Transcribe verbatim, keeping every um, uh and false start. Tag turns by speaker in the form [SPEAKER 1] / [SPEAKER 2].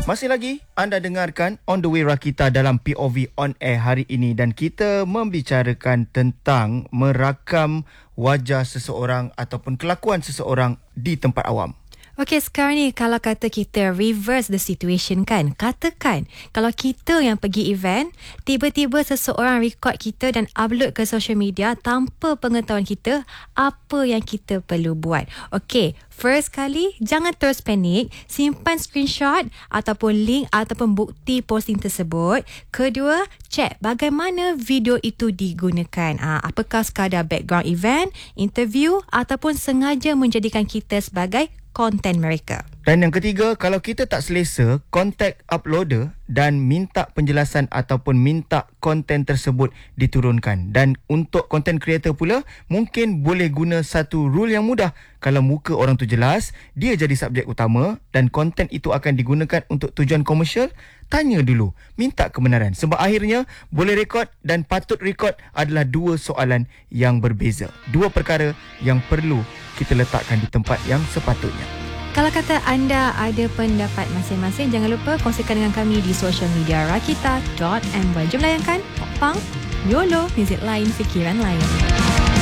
[SPEAKER 1] Masih lagi anda dengarkan On The Way Rakita dalam P O V On Air hari ini, dan kita membicarakan tentang merakam wajah seseorang ataupun kelakuan seseorang di tempat awam.
[SPEAKER 2] Okey, sekarang ni kalau kata kita reverse the situation kan. Katakan kalau kita yang pergi event, tiba-tiba seseorang record kita dan upload ke social media tanpa pengetahuan kita, apa yang kita perlu buat? Okey, first kali, jangan terus panik. Simpan screenshot ataupun link ataupun bukti posting tersebut. Kedua, cek bagaimana video itu digunakan. Ha, apakah sekadar background event, interview ataupun sengaja menjadikan kita sebagai konten mereka.
[SPEAKER 1] Dan yang ketiga, kalau kita tak selesa, contact uploader dan minta penjelasan ataupun minta konten tersebut diturunkan. Dan untuk content creator pula, mungkin boleh guna satu rule yang mudah. Kalau muka orang tu jelas, dia jadi subjek utama dan konten itu akan digunakan untuk tujuan komersial, tanya dulu, minta kebenaran. Sebab akhirnya boleh rekod dan patut rekod adalah dua soalan yang berbeza. Dua perkara yang perlu kita letakkan di tempat yang sepatutnya.
[SPEAKER 2] Kalau kata anda ada pendapat masing-masing, jangan lupa kongsikan dengan kami di social media rakita dot my. Jom layankan Pop Punk, YOLO, muzik lain, fikiran lain.